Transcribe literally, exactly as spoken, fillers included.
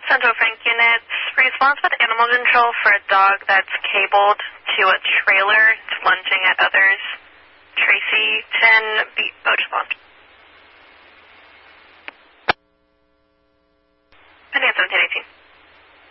Central Frank Unit. Response with animal control for a dog that's cabled to a trailer. It's lunging at others. Tracy, ten, B, oh, respond.